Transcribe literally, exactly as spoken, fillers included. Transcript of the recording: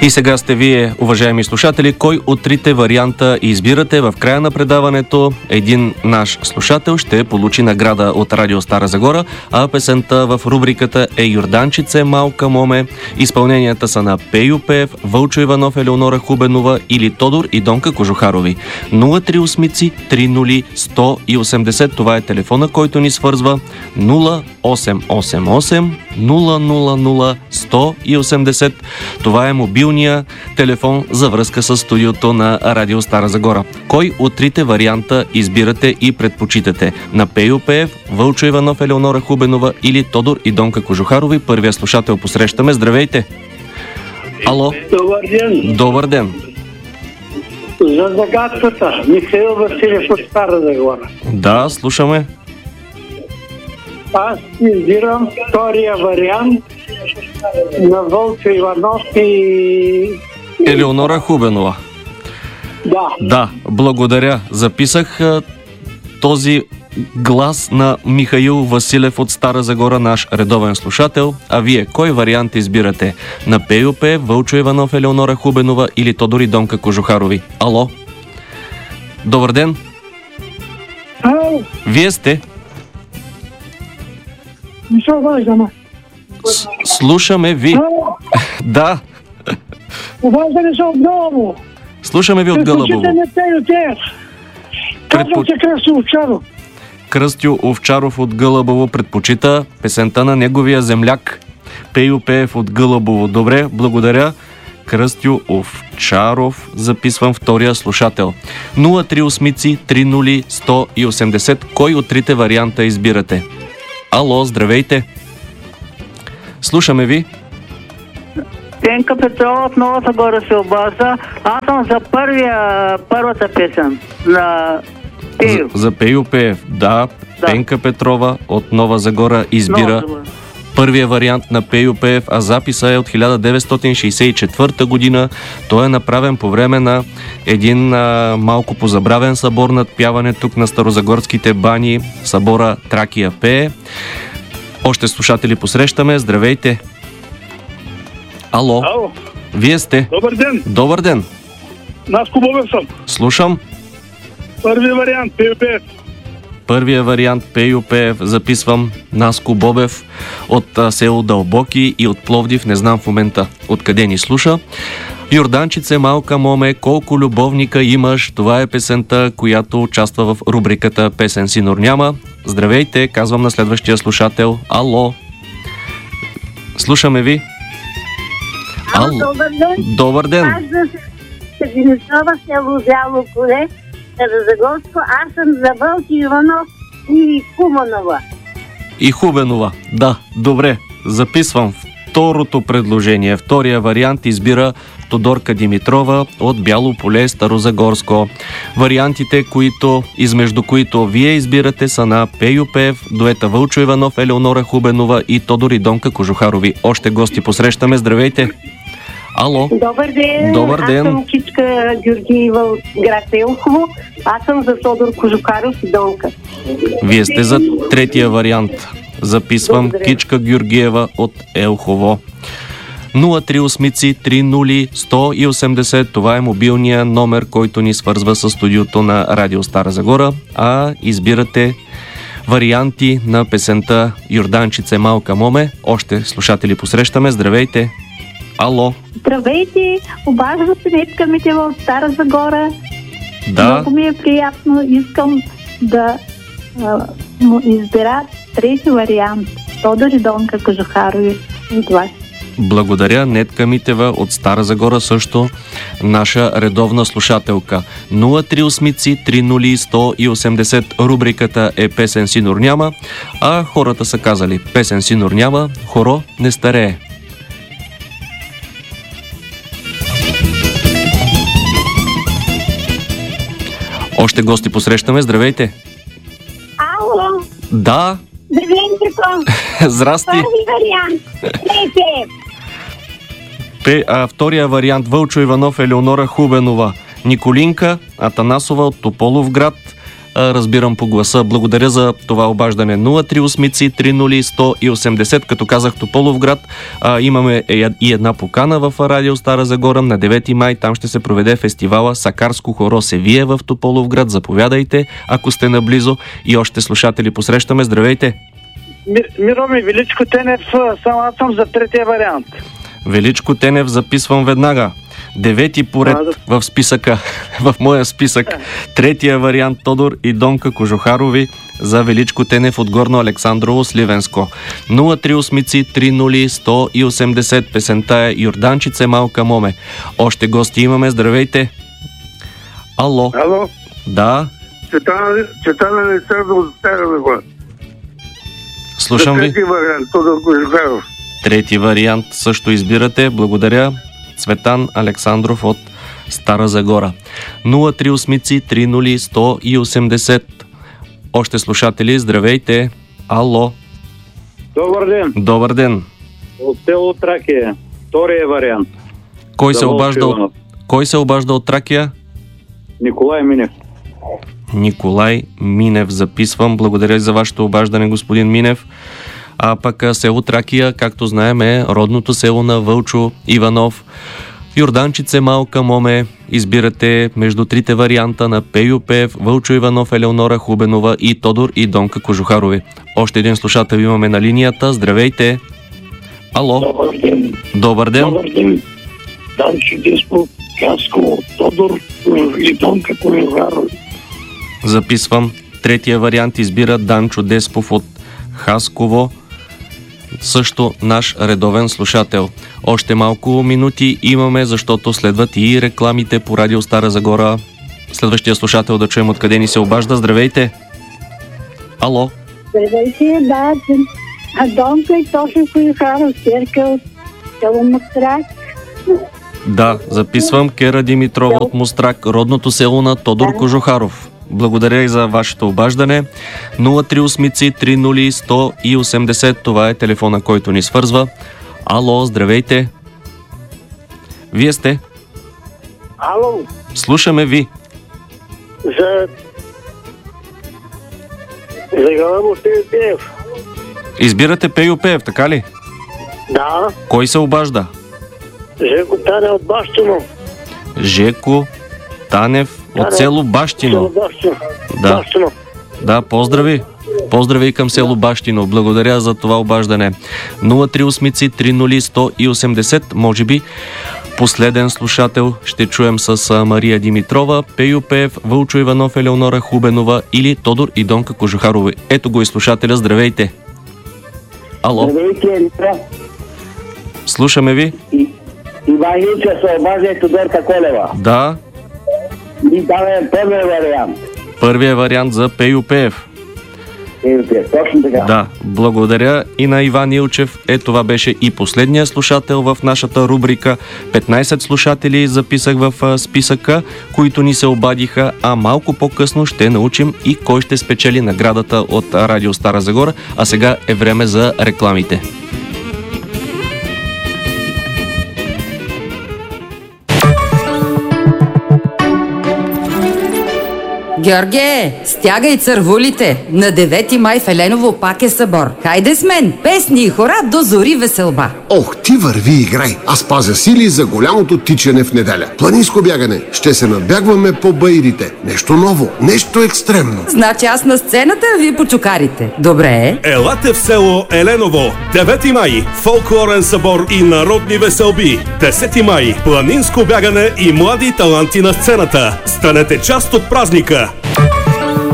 И сега сте вие, уважаеми слушатели, кой от трите варианта избирате. В края на предаването един наш слушател ще получи награда от Радио Стара Загора, а песента в рубриката е Йорданчице, малка моме. Изпълненията са на Пейо Пеев, Вълчо Иванов, Елеонора Хубенова или Тодор и Донка Кожухарови. нула три осем три нула сто и осемдесет, това е телефона, който ни свързва. нула осем осем осем нула нула нула сто и осемдесет. Това е мобилния телефон за връзка с студиото на Радио Стара Загора. Кой от трите варианта избирате и предпочитате? На Пейо Пеев, Вълчо Иванов, Елеонора Хубенова или Тодор и Донка Кожухарови? Първия слушател посрещаме. Здравейте! Ало! Добър ден! Добър ден! За загадката, Михаил Василев от Стара Загора. Да, слушаме. Аз избирам втория вариант на Вълчо Иванов и... Елеонора Хубенова. Да. Да, благодаря. Записах а, този глас на Михаил Василев от Стара Загора, наш редовен слушател. А вие, кой вариант избирате? На Пейо Пеев, Вълчо Иванов, Елеонора Хубенова или Тодор и Донка Кожухарови? Ало? Добър ден! Ало? Вие сте? Не се обаждаме. С- слушаме ви. Ало? Да, Обаждаме се от Гълъбово. слушаме ви от Гълъбово. Предпочитаме Пейо Пеев. Казвам Предпо- се Кръстю Овчаров. Кръстю Овчаров от Гълъбово предпочита песента на неговия земляк Пейо Пеев от Гълъбово. Добре, благодаря. Кръстю Овчаров, записвам втория слушател. нула три осем три нула сто и осемдесет. Кой от трите варианта избирате? Ало, здравейте! Слушаме ви. Пенка Петрова от Нова Загора се обажда. Аз съм за първия, първата песен на Пейо. За, за Пейо Пеев. Да, Да. Пенка Петрова от Нова Загора избира Нова Загора. първия вариант на Пейо Пеев, а записа е от хиляда деветстотин шейсет и четвърта година. Той е направен по време на един а, малко позабравен събор над пяване тук на Старозагорските бани, събора Тракия пее. Още слушатели посрещаме. Здравейте! Ало, Ало, вие сте? добър ден. Добър ден! Наско Бобев съм. Слушам. Първи вариант, Пейо Пеев. Първия вариант Пейо Пеев, записвам Наско Бобев от а, село Дълбоки и от Пловдив, не знам в момента откъде ни слуша. Йорданчице, малка моме, колко любовника имаш, това е песента, която участва в рубриката Песен Синор няма. Здравейте, казвам на следващия слушател. Ало! Слушаме ви. Ало! Добър ден. Добър ден! Аз за Седмицова село Бяло поле, Старозагорско. Аз съм за Вълчо Иванов и Куманова. И Хубенова. Да, добре. Записвам второто предложение. Втория вариант избира Тодорка Димитрова от Бяло поле, Старозагорско. Вариантите, които, измежду които вие избирате, са на Пейо Пеев, дуета Вълчо Иванов, Елеонора Хубенова и Тодор и Донка Кожухарови. Още гости посрещаме. Здравейте! Ало! Добър ден. Добър ден. Аз съм Кичка Георгиева от град Елхово. Аз съм за Тодор Кожухаров и Донка. Вие сте за третия вариант. Записвам Благодаря. Кичка Георгиева от Елхово. нула три осем три нула сто и осемдесет. Това е мобилния номер, който ни свързва с студиото на Радио Стара Загора. А избирате варианти на песента Йорданчице, малка моме. Още слушатели посрещаме. Здравейте! Ало! Здравейте. Обажда се Нетка Митева от Стара Загора. Да, Много ми е приятно. Искам да а, му избера трети вариант. Тодор и Донка Кожухарови от вас. благодаря. Нетка Митева от Стара Загора също наша редовна слушателка. нула три осем три нула сто и осемдесет. Рубриката е Песен Синор няма, а хората са казали Песен Синор няма, хоро не старее. Още гости посрещаме. Здравейте! Ало, Да, здравейте, здрасти! първи вариант. Трете. Пе, а, втория вариант Вълчо Иванов, Елеонора Хубенова, Николинка Атанасова от Тополовград, а, разбирам по гласа. Благодаря за това обаждане. нула три осем три нула сто и осемдесет, като казах Тополовград. А, имаме и една покана в Радио Стара Загора на девети май. Там ще се проведе фестивала Сакарско хоро Севие в Тополовград. Заповядайте, ако сте наблизо. И още слушатели посрещаме. Здравейте! Миро ми, Величко Тенев, само аз съм за третия вариант. Величко Тенев, записвам веднага. Девети поред в списъка, в моя списък. Третия вариант Тодор и Донка Кожухарови за Величко Тенев от Горно Александрово, Сливенско. нула три осем три нула сто и осемдесет. Песента е Йорданчице малка моме. Още гости имаме. Здравейте! Ало? Ало? Да? Цветана Александрово от Стара Загора. Слушам ви. Трети вариант, Тодор Кожухаров. Трети вариант също избирате. Благодаря. Цветан Александров от Стара Загора. нула три осем три нула сто и осемдесет. Още слушатели, здравейте. Ало. Добър ден. Добър ден. От село Тракия. Втория вариант. Кой се обажда от... Кой се обажда от Тракия? Николай Минев. Николай Минев, записвам. Благодаря за вашето обаждане, господин Минев. А пък село Тракия, както знаем, е родното село на Вълчо Иванов. Йорданчице малка моме. Избирате между трите варианта на Пейо Пеев, Вълчо Иванов, Елеонора Хубенова и Тодор и Донка Кожухарови. Още един слушател имаме на линията. Здравейте! Ало! Добър ден! Добър ден! Добър ден! Данчо Деспо, Хасково, Тодор и Донка Кожухарови. Записвам. Третия вариант избира Данчо Деспов от Хасково. Също наш редовен слушател. Още малко минути имаме, защото следват и рекламите по Радио Стара Загора. Следващия слушател да чуем откъде ни се обажда. Здравейте! Ало! Здравейте, да, Донка и Тошо Кожухаров, Керка от село Мострак. Да, записвам. Кера Димитрова от Мострак, родното село на Тодор Кожухаров. Благодаря и за вашето обаждане. нула три осем три нула сто и осемдесет. Това е телефона, който ни свързва. Ало, здравейте. Вие сте? Ало, Слушаме ви. за... За Галамо Пеев. Избирате Пейо Пеев, така ли? Да, Кой се обажда? Жеко Таня от Бащино. Жеко Танев от село Бащино. Бащино. Да. Бащино. Да, поздрави. Поздрави към село Бащино. Благодаря за това обаждане. нула три осем три нула сто и осемдесет. Може би последен слушател ще чуем с Мария Димитрова, Пейо Пеев, Вълчо Иванов, Елеонора Хубенова или Тодор и Донка Кожухарови. Ето го и слушателя. Здравейте. Ало. Здравейте, Слушаме ви. Иван Илчев се обажда и Тодорка Колева. Да. И даваме първия вариант. Първият вариант за Пейо Пеев. Точно така. Да, благодаря и на Иван Илчев. Е, това беше и последния слушател в нашата рубрика. петнайсет слушатели записах в списъка, които ни се обадиха, а малко по-късно ще научим и кой ще спечели наградата от Радио Стара Загора. А сега е време за рекламите. Георге, стягай цървулите! На девети май в Еленово пак е събор. Хайде с мен! Песни и хора до зори веселба! Ох, ти върви и играй! Аз пазя сили за голямото тичане в неделя. Планинско бягане. Ще се надбягваме по баирите. Нещо ново, нещо екстремно. Значи аз на сцената, а вие по чукарите. Добре. Елате в село Еленово. девети май. Фолклорен събор и народни веселби. десети май. Планинско бягане и млади таланти на сцената. Станете част от празника.